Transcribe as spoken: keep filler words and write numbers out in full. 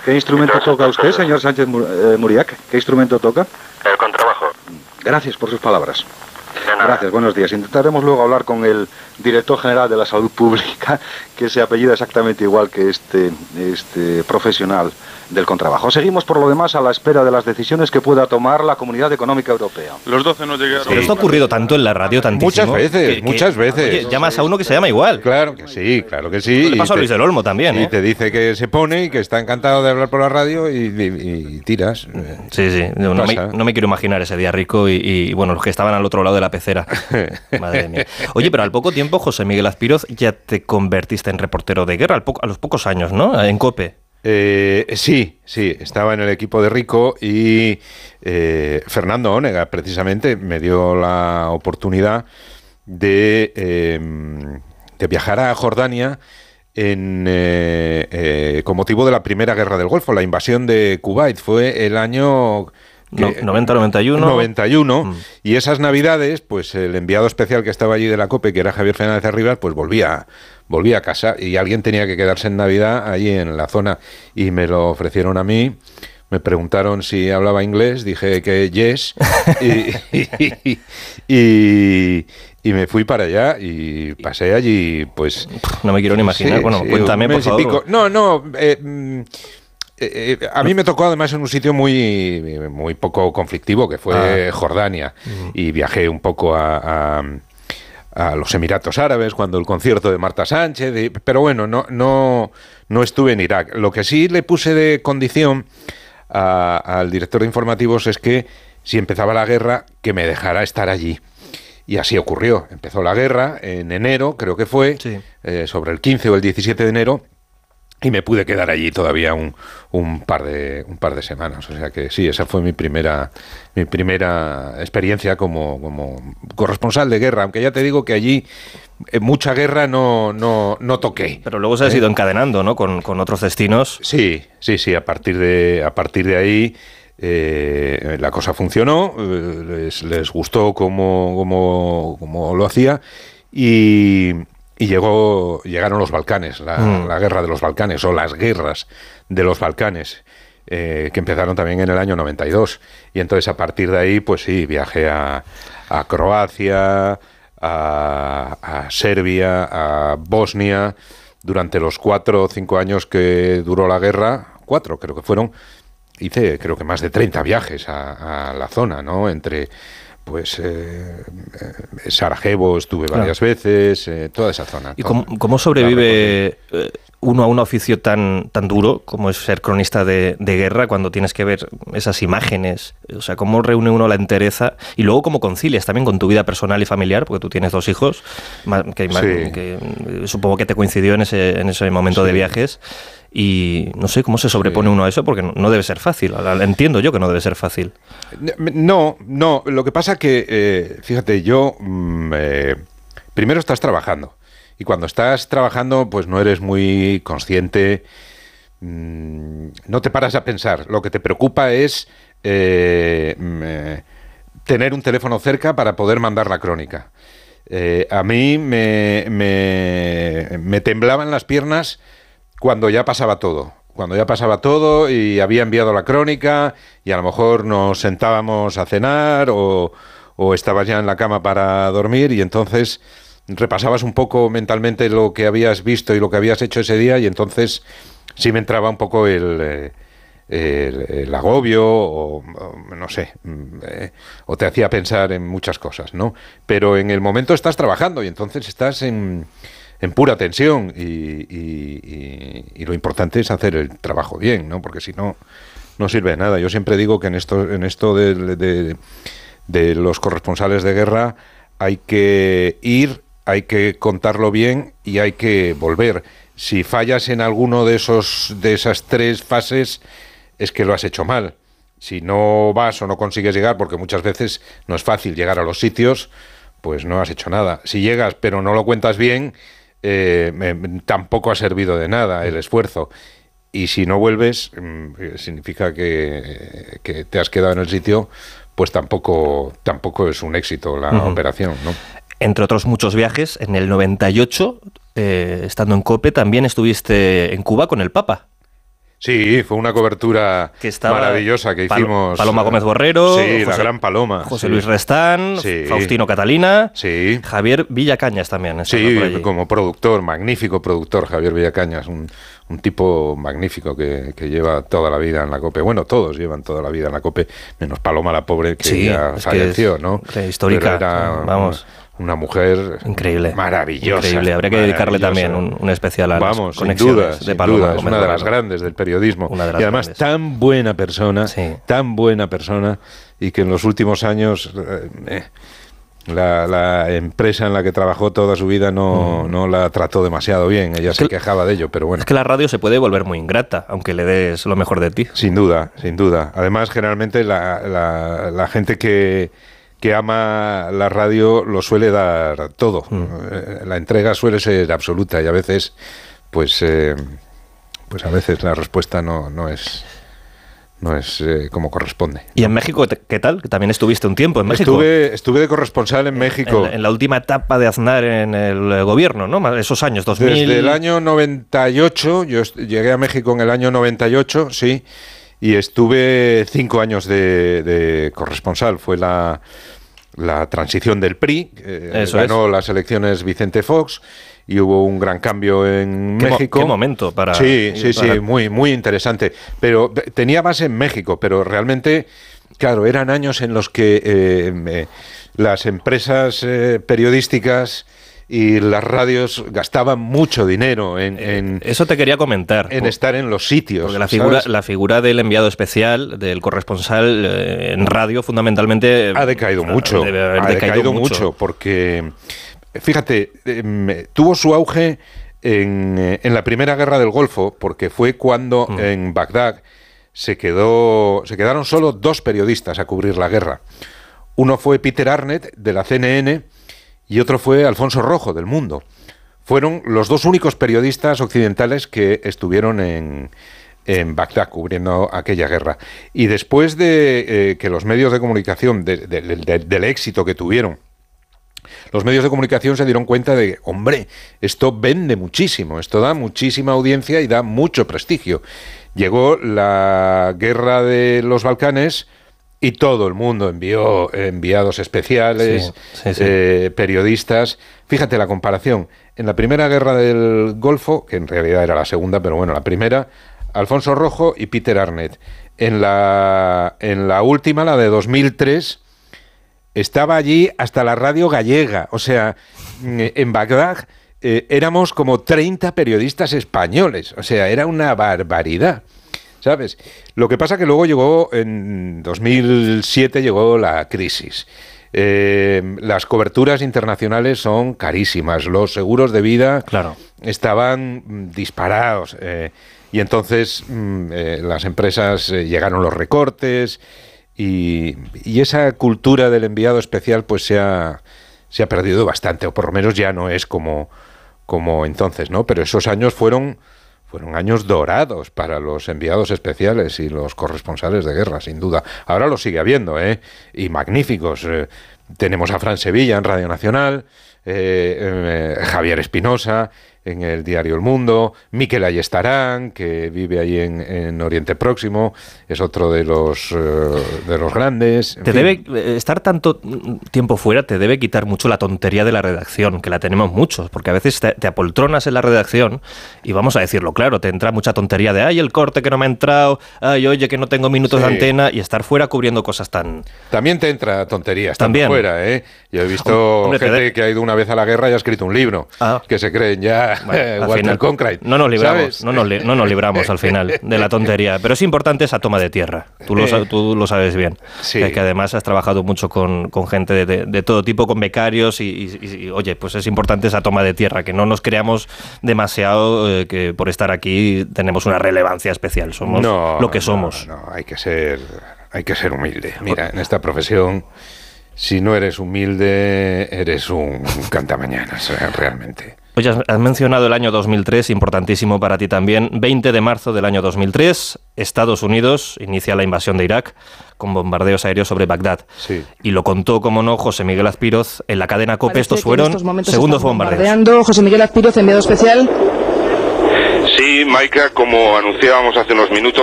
¿Qué instrumento toca usted, señor Sánchez Muriac? ¿Qué instrumento toca? El contrabajo. Gracias por sus palabras. Gracias, buenos días. Intentaremos luego hablar con el director general de la salud pública, que se apellida exactamente igual que este, este profesional del contrabajo. Seguimos, por lo demás, a la espera de las decisiones que pueda tomar la Comunidad Económica Europea. Los doce no llegaron. Sí. Pero esto ha ocurrido tanto en la radio, tantísimo. Muchas veces, que, muchas que, veces. Oye, llamas a uno que se llama igual. Claro que sí, claro que sí. Le pasa a Luis del Olmo también, Y ¿eh? te dice que se pone y que está encantado de hablar por la radio y, y, y tiras. Sí, sí. No, no, me, no me quiero imaginar ese día rico y, y, bueno, los que estaban al otro lado de la pecera. Madre mía. Oye, pero al poco tiempo, José Miguel Azpiroz, ya te convertiste en reportero de guerra, al po- a los pocos años, ¿no? En COPE. Eh, sí, sí, estaba en el equipo de Rico y eh, Fernando Onega precisamente me dio la oportunidad de, eh, de viajar a Jordania en, eh, eh, con motivo de la primera guerra del Golfo, la invasión de Kuwait. Fue el año... No, noventa noventa y uno. noventa y uno, mm. y esas navidades, pues el enviado especial que estaba allí de la COPE, que era Javier Fernández Arribas, pues volvía, volvía a casa y alguien tenía que quedarse en Navidad allí en la zona y me lo ofrecieron a mí. Me preguntaron si hablaba inglés, dije que yes, y, y, y, y me fui para allá y pasé allí, pues... No me quiero ni imaginar, sí, bueno, sí, cuéntame, por favor. Pico. No, no... Eh, Eh, eh, a mí me tocó además en un sitio muy muy poco conflictivo, que fue ah. Jordania, uh-huh. y viajé un poco a, a, a los Emiratos Árabes cuando el concierto de Marta Sánchez, y, pero bueno, no, no, no estuve en Irak. Lo que sí le puse de condición a, al director de informativos es que si empezaba la guerra, que me dejara estar allí. Y así ocurrió. Empezó la guerra en enero, creo que fue, sí. eh, sobre el quince o el diecisiete de enero, y me pude quedar allí todavía un, un par de un par de semanas. O sea que sí, esa fue mi primera mi primera experiencia como, como corresponsal de guerra, aunque ya te digo que allí eh, mucha guerra no, no, no toqué. Pero luego se ha ¿eh? ido encadenando, ¿no? Con, con otros destinos. Sí, sí, sí, a partir de, a partir de ahí eh, la cosa funcionó, eh, les, les gustó cómo, cómo, cómo lo hacía y... Y llegó, llegaron los Balcanes, la, mm. la guerra de los Balcanes, o las guerras de los Balcanes, eh, que empezaron también en el año noventa y dos. Y entonces a partir de ahí, pues sí, viajé a, a Croacia, a, a Serbia, a Bosnia, durante los cuatro o cinco años que duró la guerra, cuatro creo que fueron, hice creo que más de treinta viajes a, a la zona, ¿no? Entre... Pues eh, eh, Sarajevo estuve varias claro. veces, eh, toda esa zona. ¿Y cómo, cómo sobrevive eh, uno a un oficio tan tan duro como es ser cronista de, de guerra cuando tienes que ver esas imágenes? O sea, ¿cómo reúne uno la entereza? Y luego, ¿cómo concilias también con tu vida personal y familiar? Porque tú tienes dos hijos, que, sí. que supongo que te coincidió en ese, en ese momento sí. de viajes. Y no sé cómo se sobrepone sí. uno a eso, porque no debe ser fácil. Entiendo yo que no debe ser fácil. No, no. Lo que pasa que, eh, fíjate, yo eh, primero estás trabajando. Y cuando estás trabajando, pues no eres muy consciente, mmm, no te paras a pensar. Lo que te preocupa es eh, eh, tener un teléfono cerca para poder mandar la crónica. Eh, a mí me, me, me temblaban las piernas cuando ya pasaba todo, cuando ya pasaba todo y había enviado la crónica y a lo mejor nos sentábamos a cenar o, o estabas ya en la cama para dormir y entonces repasabas un poco mentalmente lo que habías visto y lo que habías hecho ese día y entonces sí me entraba un poco el, el, el agobio o, o no sé, eh, o te hacía pensar en muchas cosas, ¿no? Pero en el momento estás trabajando y entonces estás en... en pura tensión y, y, y, y lo importante es hacer el trabajo bien, ¿no? Porque si no, no sirve de nada. Yo siempre digo que en esto, en esto de, de, de los corresponsales de guerra hay que ir, hay que contarlo bien y hay que volver. Si fallas en alguno de esos de esas tres fases es que lo has hecho mal. Si no vas o no consigues llegar, porque muchas veces no es fácil llegar a los sitios, pues no has hecho nada. Si llegas pero no lo cuentas bien, Eh, me, tampoco ha servido de nada el esfuerzo y si no vuelves eh, significa que, que te has quedado en el sitio, pues tampoco tampoco es un éxito la uh-huh. operación, ¿no? Entre otros muchos viajes, en el noventa y ocho, eh, estando en COPE, también estuviste en Cuba con el Papa. Sí, fue una cobertura que maravillosa que hicimos. Paloma Gómez Borrero, sí, José, la gran Paloma. José sí. Luis Restán, sí. Faustino Catalina, sí. Javier Villacañas también. Sí, como productor, magnífico productor, Javier Villacañas, un, un tipo magnífico que, que lleva toda la vida en la COPE. Bueno, todos llevan toda la vida en la COPE, menos Paloma la pobre que sí, ya falleció, ¿no? Histórica, era, vamos. Una mujer increíble, maravillosa. Increíble. Habría que dedicarle también un, un especial a Vamos, las conexiones sin duda, de sin Paloma. Duda. Es una de las grandes del periodismo. Una de las y además grandes. tan buena persona, sí. tan buena persona, y que en los últimos años eh, la, la empresa en la que trabajó toda su vida no, mm. no la trató demasiado bien. Ella es se que, quejaba de ello, pero bueno. Es que la radio se puede volver muy ingrata, aunque le des lo mejor de ti. Sin duda, sin duda. Además, generalmente la, la, la gente que... que ama la radio lo suele dar todo. Mm. La entrega suele ser absoluta y a veces, pues, eh, pues a veces la respuesta no, no es, no es eh, como corresponde. ¿Y en México qué tal? Que también estuviste un tiempo en México. Estuve, estuve de corresponsal en México. En, en la última etapa de Aznar en el gobierno, ¿no? Esos años, dos mil... Desde el año noventa y ocho, yo llegué a México en el año noventa y ocho, sí, y estuve cinco años de, de corresponsal. Fue la... la transición del P R I, eh, ganó es. las elecciones Vicente Fox y hubo un gran cambio en ¿Qué México. Mo- ¿Qué momento para...? Sí, sí, para... sí, muy, muy interesante. Pero tenía base en México, pero realmente, claro, eran años en los que eh, eh, las empresas eh, periodísticas y las radios gastaban mucho dinero en, en eso te quería comentar en por, estar en los sitios, porque la figura ¿sabes? la figura del enviado especial, del corresponsal eh, en radio, fundamentalmente ha decaído mucho debe haber ha decaído, decaído mucho. mucho porque fíjate eh, tuvo su auge en, eh, en la primera guerra del Golfo, porque fue cuando mm. en Bagdad se quedó se quedaron solo dos periodistas a cubrir la guerra. Uno fue Peter Arnett de la C N N y otro fue Alfonso Rojo, del Mundo. Fueron los dos únicos periodistas occidentales que estuvieron en, en Bagdad cubriendo aquella guerra. Y después de eh, que los medios de comunicación, de, de, de, del éxito que tuvieron, los medios de comunicación se dieron cuenta de, hombre, esto vende muchísimo, esto da muchísima audiencia y da mucho prestigio. Llegó la guerra de los Balcanes... y todo el mundo envió enviados especiales, sí, sí, sí. Eh, periodistas. Fíjate la comparación. En la primera guerra del Golfo, que en realidad era la segunda, pero bueno, la primera, Alfonso Rojo y Peter Arnett. En la, en la última, la de dos mil tres, estaba allí hasta la radio gallega. O sea, en Bagdad eh, éramos como treinta periodistas españoles. O sea, era una barbaridad. ¿Sabes? Lo que pasa que luego llegó, en dos mil siete llegó la crisis. Eh, las coberturas internacionales son carísimas, los seguros de vida claro. estaban disparados eh, y entonces mm, eh, las empresas eh, llegaron los recortes y, y esa cultura del enviado especial pues se ha, se ha perdido bastante, o por lo menos ya no es como, como entonces, ¿no? Pero esos años fueron... Fueron años dorados para los enviados especiales y los corresponsales de guerra, sin duda. Ahora lo sigue habiendo, ¿eh? Y magníficos. Eh, tenemos a Fran Sevilla en Radio Nacional, eh, eh, Javier Espinosa en el diario El Mundo, Miquel Ayestarán, que vive ahí en, en Oriente Próximo, es otro de los eh, de los grandes. Te fin. debe estar tanto tiempo fuera, te debe quitar mucho la tontería de la redacción, que la tenemos muchos, porque a veces te, te apoltronas en la redacción y vamos a decirlo claro, te entra mucha tontería de ay, el corte que no me ha entrado, ay, oye, que no tengo minutos sí. de antena, y estar fuera cubriendo cosas tan... También te entra tontería estando También. fuera, ¿eh? Yo he visto Hombre, gente de... que ha ido una vez a la guerra y ha escrito un libro, ah. que se creen ya bueno, Walter Cronkite. No nos libramos, no nos, li no nos libramos al final de la tontería, pero es importante esa toma de tierra, tú lo, eh, tú lo sabes bien, sí. que, que además has trabajado mucho con, con gente de, de, de todo tipo, con becarios y, y, y, oye, pues es importante esa toma de tierra, que no nos creamos demasiado eh, que por estar aquí tenemos una relevancia especial, somos no, lo que somos. No, no, hay que ser, hay que ser humilde. Mira, en esta profesión, si no eres humilde, eres un cantamañanas, realmente. Oye, has mencionado el año dos mil tres, importantísimo para ti también. veinte de marzo del año dos mil tres, Estados Unidos inicia la invasión de Irak con bombardeos aéreos sobre Bagdad. Sí. Y lo contó, como no, José Miguel Azpiroz en la cadena COPE. Parece Estos fueron estos segundos bombardeos. José Miguel Azpiroz, enviado especial. Sí, Maika, como anunciábamos hace unos minutos,